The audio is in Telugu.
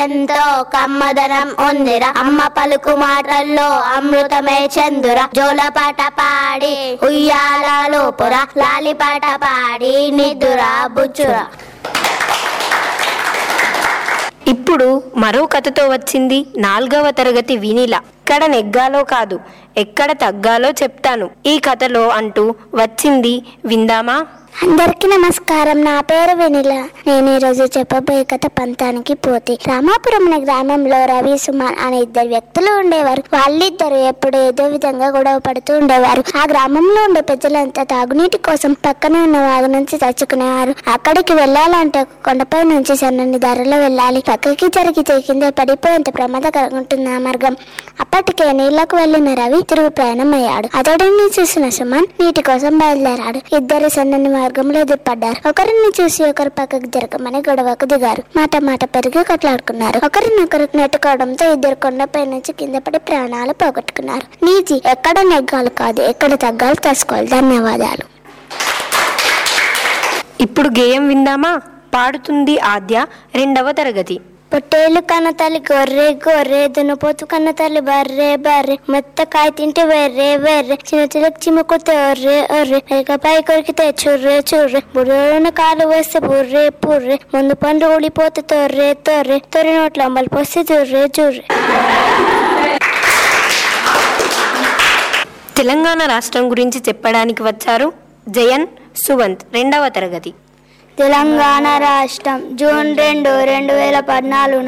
ఎంతో కమ్మదనం ఉందిరా, అమ్మ పలుకు మాటల్లో అమృతమే చందురా, జోలపాట పాడి ఉయ్యాలలోపురా, లాలిపాట పాడి నిద్దురా బుచ్చురా. ఇప్పుడు మరో కథతో వచ్చింది 4వ తరగతి వినీల. ఎక్కడ నెగ్గాలో కాదు, ఎక్కడ తగ్గాలో చెప్తాను ఈ కథలో అంటూ వచ్చింది. విందామా? అందరికీ నమస్కారం. నా పేరు వెనిల. నేను ఈరోజు చెప్పబోయే కథ పంతానికి పోతే. రామాపురం అనే గ్రామంలో రవి, సుమాన్ అనే 2 వ్యక్తులు ఉండేవారు. వాళ్ళిద్దరు ఎప్పుడు ఏదో విధంగా గొడవ పడుతూ ఉండేవారు. ఆ గ్రామంలో ఉండే ప్రజలంతా తాగునీటి కోసం పక్కనే ఉన్న వాగు నుంచి తెచ్చుకునేవారు. అక్కడికి వెళ్ళాలంటే కొండపై నుంచి సన్నని దారిలో వెళ్ళాలి. పక్కకి జరిగితే కింద పడిపోయేంత ప్రమాదకరంగా ఉంటుంది ఆ మార్గం. అప్పటికే నీళ్లకు వెళ్లిన రవి తిరుగు ప్రయాణం అయ్యాడు. అతడిని చూసిన సుమన్ నీటి కోసం బయలుదేరాడు. ఇద్దరు సన్నని మార్గంలో ఎదురుపడ్డారు. ఒకరిని చూసి ఒకరు పక్కకు జరగమని గొడవకు దిగారు. మాట పెరిగి కొట్లాడుకున్నారు. ఒకరినొకరు నెట్టుకోవడంతో ఇద్దరు కొండపై నుంచి కింద పడి ప్రాణాలు పోగొట్టుకున్నారు. నీతి ఎక్కడ నెగ్గాలి కాదు, ఎక్కడ తగ్గాలి తెలుసుకోవాలి. ధన్యవాదాలు. ఇప్పుడు గేయం విందామా? పాడుతుంది ఆద్య, 2వ తరగతి. పొట్టేలు కన్న తల్లి గొర్రె గొర్రె, దున్నపోతు కన్న తల్లి బర్రె బర్రె, మెత్తకాయ తింటే వెర్రె వెర్రె, చిన్న చిలక చిమ్ముకుతే ఒర్రె ఒర్రె, పై కొరికితే చుర్రె చుర్రె, బుర్రలోన కాలు వేస్తే పుర్రె పుర్రె, ముందు పండు ఊడిపోతే తొర్రె తొర్రె, తొర్రె నోట్ల అమ్మలు పోస్తే చుర్రె చుర్రె. తెలంగాణ రాష్ట్రం గురించి చెప్పడానికి వచ్చారు జయన్ సువంత్, 2వ తరగతి. తెలంగాణ రాష్ట్రం జూన్ 2, 2014